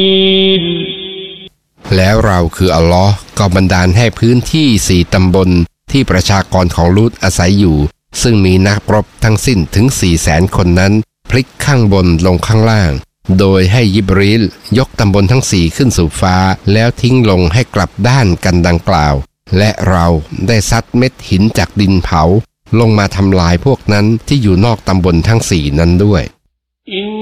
แล้วเราคืออัลลอฮ์ก็บันดาลให้พื้นที่4 ตำบลที่ประชากรของลูตอาศัยอยู่ซึ่งมีนักรบทั้งสิ้นถึง 400,000 คนนั้นพลิกข้างบนลงข้างล่างโดยให้ยิบรีลยกตำบลทั้ง4ขึ้นสู่ฟ้าแล้วทิ้งลงให้กลับด้านกันดังกล่าวและเราได้ซัดเม็ดหินจากดินเผาลงมาทำลายพวกนั้นที่อยู่นอกตำบลทั้ง4นั้นด้วย